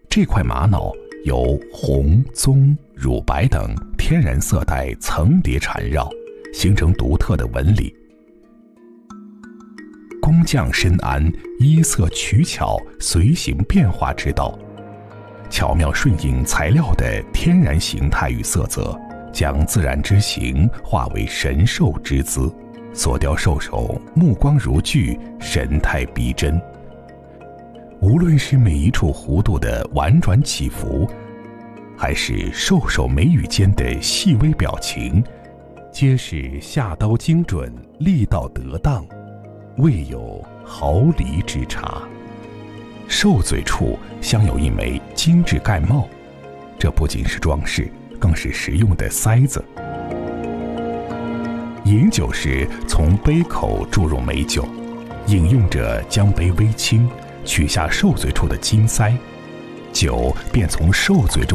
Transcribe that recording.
这块玛瑙由红、棕、乳白等天然色带层叠缠绕，形成独特的纹理。工匠深谙衣色取巧、随形变化之道，巧妙顺应材料的天然形态与色泽，将自然之形化为神兽之姿，所雕兽首目光如炬，神态逼真。无论是每一处弧度的婉转起伏，还是兽首眉宇间的细微表情，皆是下刀精准，力道得当，未有毫厘之差。兽嘴处镶有一枚精致盖帽，这不仅是装饰，更是实用的塞子。饮酒时从杯口注入美酒，饮用者将杯微倾，取下兽嘴处的金塞，酒便从兽嘴中